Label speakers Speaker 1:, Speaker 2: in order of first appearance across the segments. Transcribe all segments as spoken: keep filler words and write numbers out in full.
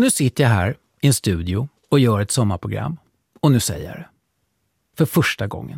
Speaker 1: Och nu sitter jag här i en studio och gör ett sommarprogram. Och nu säger jag det. För första gången.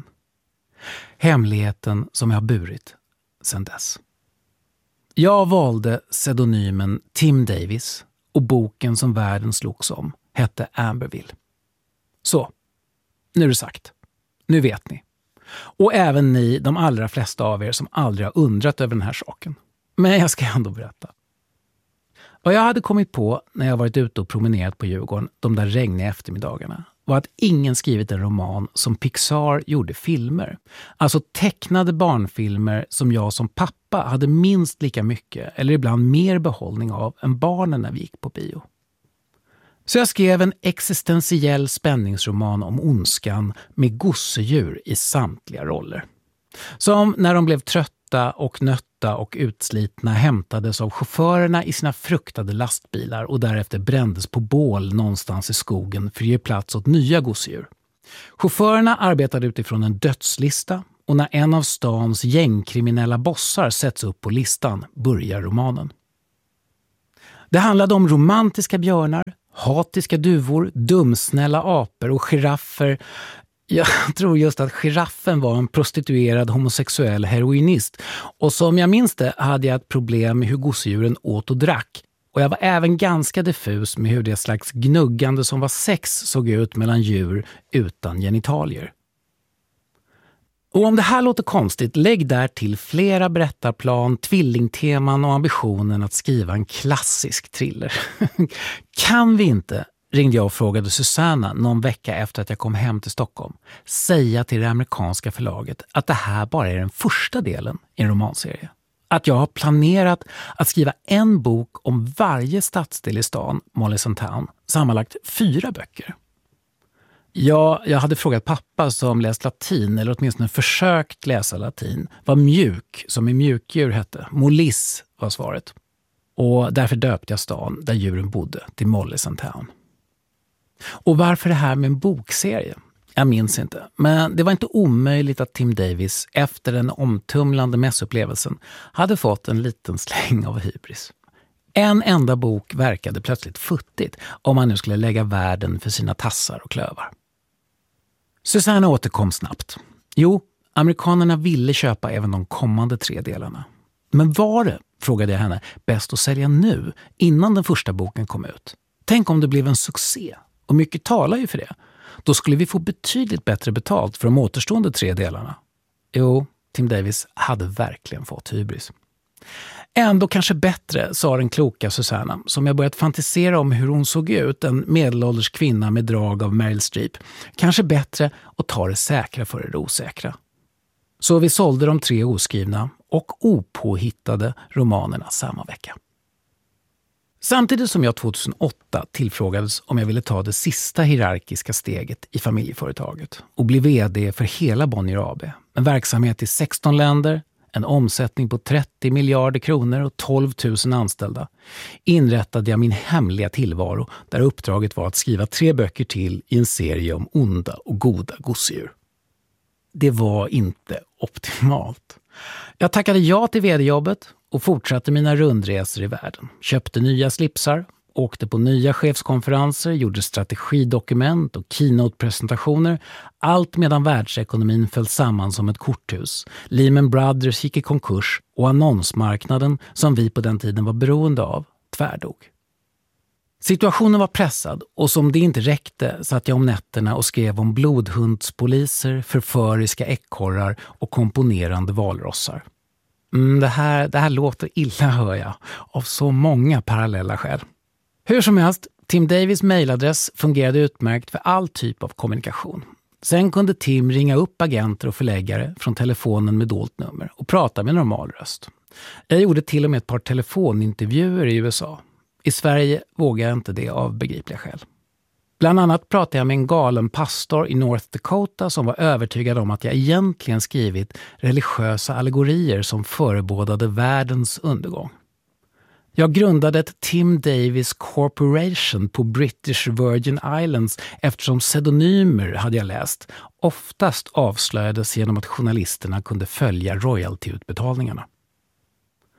Speaker 1: Hemligheten som jag har burit sedan dess. Jag valde pseudonymen Tim Davis och boken som världen slogs om hette Amberville. Så, nu är det sagt. Nu vet ni. Och även ni, de allra flesta av er som aldrig har undrat över den här saken. Men jag ska ändå berätta. Vad jag hade kommit på när jag varit ute och promenerat på Djurgården de där regniga eftermiddagarna var att ingen skrivit en roman som Pixar gjorde filmer. Alltså tecknade barnfilmer som jag som pappa hade minst lika mycket eller ibland mer behållning av än barnen när vi gick på bio. Så jag skrev en existentiell spänningsroman om ondskan med gosedjur i samtliga roller. Som när de blev trötta och nötta och utslitna hämtades av chaufförerna i sina fruktade lastbilar och därefter brändes på bål någonstans i skogen för att ge plats åt nya gosedjur. Chaufförerna arbetade utifrån en dödslista och när en av stans gängkriminella bossar sätts upp på listan börjar romanen. Det handlade om romantiska björnar, hatiska duvor, dumsnälla apor och giraffer. Jag tror just att giraffen var en prostituerad homosexuell heroinist. Och som jag minns det hade jag ett problem med hur gosedjuren åt och drack. Och jag var även ganska diffus med hur det slags gnuggande som var sex såg ut mellan djur utan genitalier. Och om det här låter konstigt, lägg där till flera berättarplan, tvillingteman och ambitionen att skriva en klassisk thriller. Kan vi inte, ringde jag och frågade Susanna någon vecka efter att jag kom hem till Stockholm, säga till det amerikanska förlaget att det här bara är den första delen i en romanserie. Att jag har planerat att skriva en bok om varje stadsdel i stan, Mollison Town, sammanlagt fyra böcker. Ja, jag hade frågat pappa som läst latin, eller åtminstone försökt läsa latin, vad mjuk, som i mjukdjur hette. Mollis var svaret. Och därför döpte jag stan där djuren bodde till Mollison Town. Och varför det här med en bokserie? Jag minns inte. Men det var inte omöjligt att Tim Davis efter den omtumlande mässupplevelsen hade fått en liten släng av hybris. En enda bok verkade plötsligt futtigt om man nu skulle lägga världen för sina tassar och klövar. Susanna återkom snabbt. Jo, amerikanerna ville köpa även de kommande tre delarna. Men var det, frågade jag henne, bäst att sälja nu innan den första boken kom ut? Tänk om det blev en succé. Och mycket talar ju för det. Då skulle vi få betydligt bättre betalt för de återstående tre delarna. Jo, Tim Davis hade verkligen fått hybris. Ändå kanske bättre, sa den kloka Susanna, som jag börjat fantisera om hur hon såg ut, en medelålders kvinna med drag av Meryl Streep. Kanske bättre att ta det säkra för det osäkra. Så vi sålde de tre oskrivna och opåhittade romanerna samma vecka. Samtidigt som jag tjugohundraåtta tillfrågades om jag ville ta det sista hierarkiska steget i familjeföretaget och bli vd för hela Bonnier A B. En verksamhet i sexton länder, en omsättning på trettio miljarder kronor och tolv tusen anställda, inrättade jag min hemliga tillvaro där uppdraget var att skriva tre böcker till i en serie om onda och goda gosedjur. Det var inte optimalt. Jag tackade ja till vd-jobbet och fortsatte mina rundresor i världen. Köpte nya slipsar, åkte på nya chefskonferenser, gjorde strategidokument och keynote-presentationer. Allt medan världsekonomin föll samman som ett korthus. Lehman Brothers gick i konkurs och annonsmarknaden, som vi på den tiden var beroende av, tvärdog. Situationen var pressad och som det inte räckte satt jag om nätterna och skrev om blodhundspoliser, förföriska ekorrar och komponerande valrossar. Mm, det, här, det här låter illa, hör jag, av så många parallella skäl. Hur som helst, Tim Davis mailadress fungerade utmärkt för all typ av kommunikation. Sen kunde Tim ringa upp agenter och förläggare från telefonen med dolt nummer och prata med normal röst. Jag gjorde till och med ett par telefonintervjuer i U S A. I Sverige vågar jag inte det av begripliga skäl. Bland annat pratade jag med en galen pastor i North Dakota som var övertygad om att jag egentligen skrivit religiösa allegorier som förebådade världens undergång. Jag grundade ett Tim Davis Corporation på British Virgin Islands eftersom pseudonymer, hade jag läst, oftast avslöjades genom att journalisterna kunde följa royaltyutbetalningarna.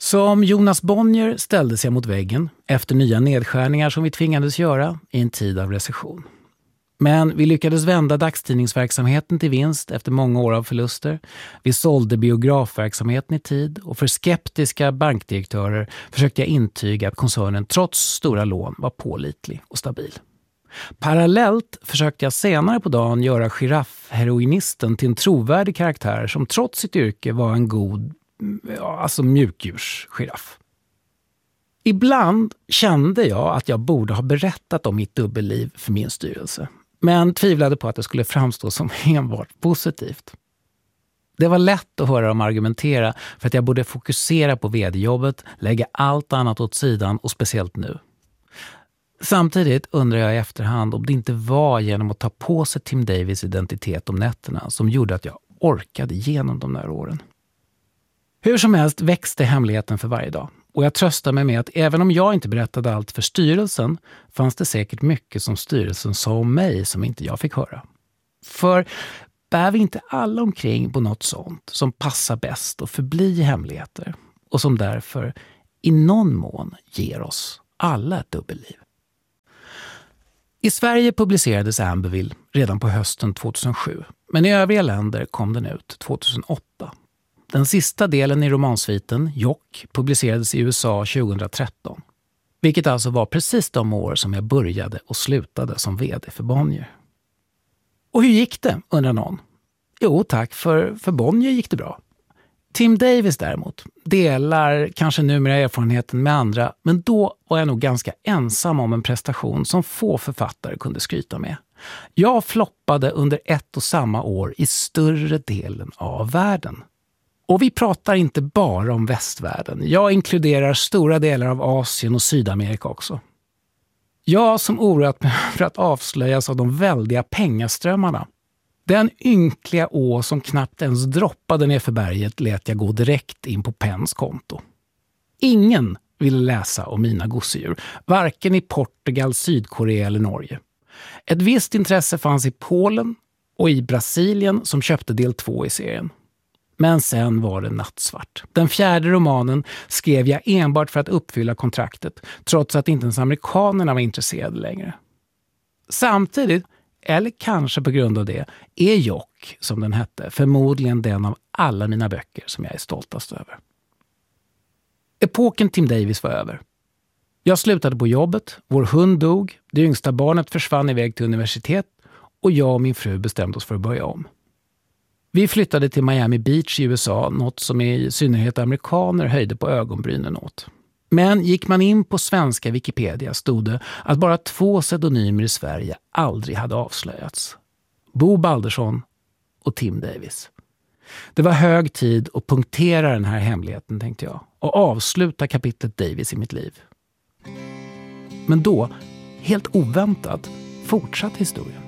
Speaker 1: Som Jonas Bonnier ställdes jag mot väggen efter nya nedskärningar som vi tvingades göra i en tid av recession. Men vi lyckades vända dagstidningsverksamheten till vinst efter många år av förluster. Vi sålde biografverksamheten i tid och för skeptiska bankdirektörer försökte jag intyga att koncernen trots stora lån var pålitlig och stabil. Parallellt försökte jag senare på dagen göra giraffheroinisten till en trovärdig karaktär som trots sitt yrke var en god, ja, alltså mjukdjursgiraff. Ibland kände jag att jag borde ha berättat om mitt dubbelliv för min styrelse, men tvivlade på att det skulle framstå som enbart positivt. Det var lätt att höra dem argumentera för att jag borde fokusera på vd-jobbet, lägga allt annat åt sidan och speciellt nu. Samtidigt undrar jag i efterhand om det inte var genom att ta på sig Tim Davies identitet om nätterna som gjorde att jag orkade igenom de där åren. Hur som helst växte hemligheten för varje dag. Och jag tröstar mig med att även om jag inte berättade allt för styrelsen fanns det säkert mycket som styrelsen sa om mig som inte jag fick höra. För bär vi inte alla omkring på något sånt som passar bäst att förbli hemligheter och som därför i någon mån ger oss alla ett dubbelliv? I Sverige publicerades Amberville redan på hösten tjugohundrasju, men i övriga länder kom den ut tjugohundraåtta. Den sista delen i romansviten, Jock, publicerades i U S A tjugohundratretton. Vilket alltså var precis de år som jag började och slutade som vd för Bonnier. Och hur gick det, undrar någon? Jo tack, för, för Bonnier gick det bra. Tim Davies däremot delar kanske numera erfarenheten med andra, men då var jag nog ganska ensam om en prestation som få författare kunde skryta med. Jag floppade under ett och samma år i större delen av världen. Och vi pratar inte bara om västvärlden. Jag inkluderar stora delar av Asien och Sydamerika också. Jag som oroat mig för att avslöjas av de väldiga pengaströmmarna. Den ynkliga å som knappt ens droppade ner för berget lät jag gå direkt in på Penns konto. Ingen ville läsa om mina gosedjur, varken i Portugal, Sydkorea eller Norge. Ett visst intresse fanns i Polen och i Brasilien som köpte del två i serien. Men sen var det nattsvart. Den fjärde romanen skrev jag enbart för att uppfylla kontraktet, trots att inte ens amerikanerna var intresserade längre. Samtidigt, eller kanske på grund av det, är Jock, som den hette, förmodligen den av alla mina böcker som jag är stoltast över. Epoken Tim Davies var över. Jag slutade på jobbet, vår hund dog, det yngsta barnet försvann iväg till universitet och jag och min fru bestämde oss för att börja om. Vi flyttade till Miami Beach i U S A, något som i synnerhet amerikaner höjde på ögonbrynen åt. Men gick man in på svenska Wikipedia stod det att bara två pseudonymer i Sverige aldrig hade avslöjats. Bo Baldersson och Tim Davies. Det var hög tid att punktera den här hemligheten, tänkte jag, och avsluta kapitlet Davies i mitt liv. Men då, helt oväntat, fortsatt historien.